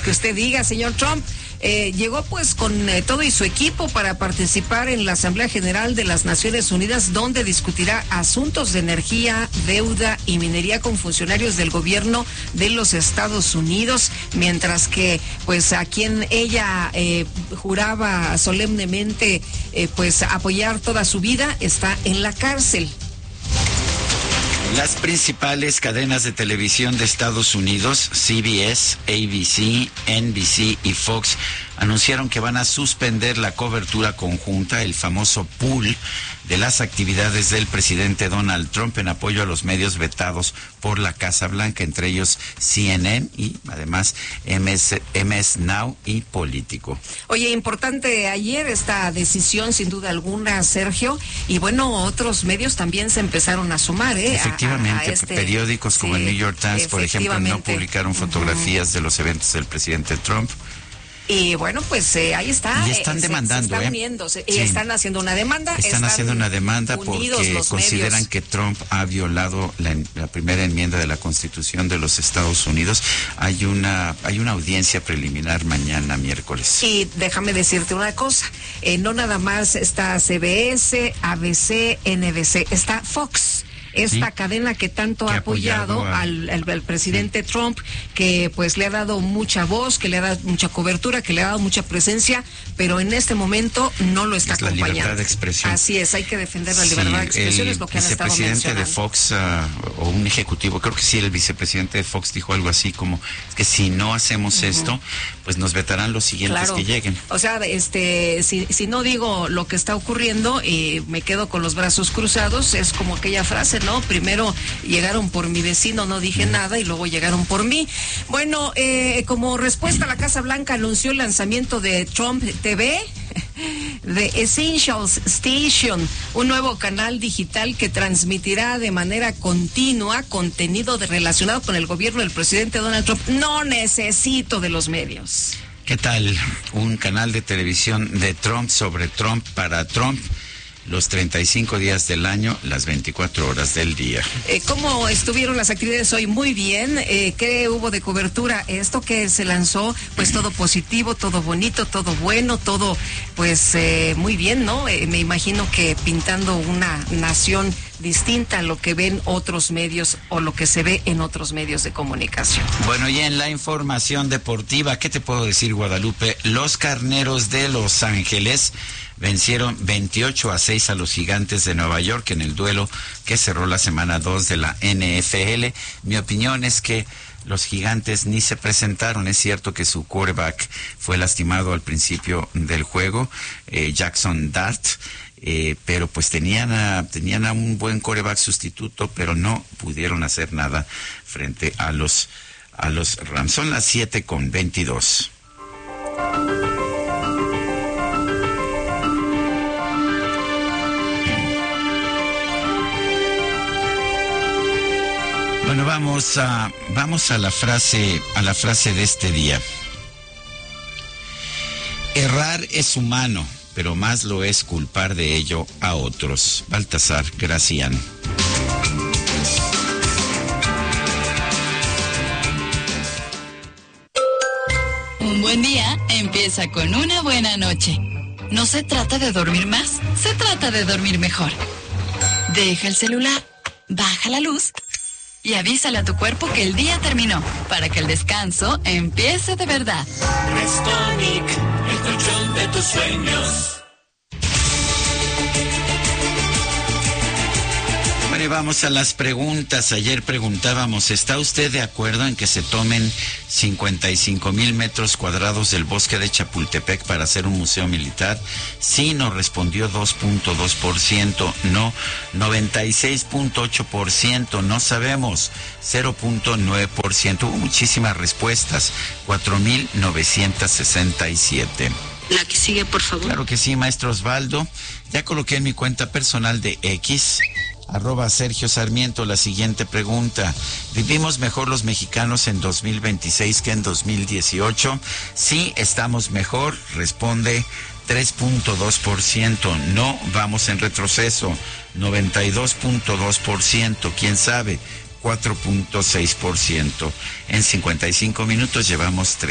Que usted diga, señor Trump. Llegó pues con todo y su equipo para participar en la Asamblea General de las Naciones Unidas, donde discutirá asuntos de energía, deuda y minería con funcionarios del gobierno de los Estados Unidos, mientras que pues a quien ella juraba solemnemente pues apoyar toda su vida está en la cárcel. Las principales cadenas de televisión de Estados Unidos, CBS, ABC, NBC y Fox, anunciaron que van a suspender la cobertura conjunta, el famoso pool, de las actividades del presidente Donald Trump en apoyo a los medios vetados por la Casa Blanca, entre ellos CNN y además MS Now y Político. Oye, importante ayer esta decisión, sin duda alguna, Sergio, y bueno, otros medios también se empezaron a sumar, Efectivamente, periódicos como el New York Times, por ejemplo, no publicaron fotografías de los eventos del presidente Trump. Y bueno, pues ahí está. Y están demandando, se están uniéndose, y están haciendo una demanda. Están haciendo una demanda porque consideran que Trump ha violado la primera enmienda de la Constitución de los Estados Unidos. Hay una audiencia preliminar mañana, miércoles. Y déjame decirte una cosa, no nada más está CBS, ABC, NBC, está Fox. Esta cadena que tanto ha apoyado al presidente Trump, que pues le ha dado mucha voz, que le ha dado mucha cobertura, que le ha dado mucha presencia, pero en este momento no lo está acompañando. La libertad de expresión. Así es, hay que defender la libertad de expresión, es lo que han estado mencionando. El vicepresidente de Fox, o un ejecutivo, creo que sí, el vicepresidente de Fox dijo algo así como que si no hacemos esto, pues nos vetarán los siguientes que lleguen. O sea, si no digo lo que está ocurriendo y me quedo con los brazos cruzados, es como aquella frase, ¿no? Primero llegaron por mi vecino, no dije nada, y luego llegaron por mí. Bueno, como respuesta, la Casa Blanca anunció el lanzamiento de Trump TV, The Essentials Station, un nuevo canal digital que transmitirá de manera continua contenido relacionado con el gobierno del presidente Donald Trump. No necesito de los medios. ¿Qué tal? Un canal de televisión de Trump sobre Trump para Trump. Los 35 días del año, las 24 horas del día. ¿Cómo estuvieron las actividades hoy? Muy bien. ¿Qué hubo de cobertura? Esto que se lanzó, pues todo positivo, todo bonito, todo bueno, todo pues muy bien, ¿no? Me imagino que pintando una nación distinta a lo que ven otros medios o lo que se ve en otros medios de comunicación. Bueno, y en la información deportiva, ¿qué te puedo decir, Guadalupe? Los Carneros de Los Ángeles vencieron 28-6 a los Gigantes de Nueva York en el duelo que cerró la semana 2 de la NFL. Mi opinión es que los Gigantes ni se presentaron. Es cierto que su quarterback fue lastimado al principio del juego, Jackson Dart, pero pues tenían a un buen quarterback sustituto, pero no pudieron hacer nada frente a los Rams. Son las 7:22. Bueno, vamos a la frase de este día. Errar es humano, pero más lo es culpar de ello a otros. Baltasar Gracián. Un buen día empieza con una buena noche. No se trata de dormir más, se trata de dormir mejor. Deja el celular, baja la luz y avísale a tu cuerpo que el día terminó, para que el descanso empiece de verdad. Restonic, el colchón de tus sueños. Bueno, y vamos a las preguntas. Ayer preguntábamos, ¿está usted de acuerdo en que se tomen 55,000 metros cuadrados del bosque de Chapultepec para hacer un museo militar? Sí, nos respondió 2.2%, no 96.8%, no sabemos 0.9%. Hubo muchísimas respuestas, 4.967. La que sigue, por favor. Claro que sí, maestro Osvaldo. Ya coloqué en mi cuenta personal de X, @Sergio Sarmiento, la siguiente pregunta. ¿Vivimos mejor los mexicanos en 2026 que en 2018? Sí, estamos mejor, responde 3.2%. No, vamos en retroceso, 92.2%. ¿Quién sabe? 4.6%. En 55 minutos llevamos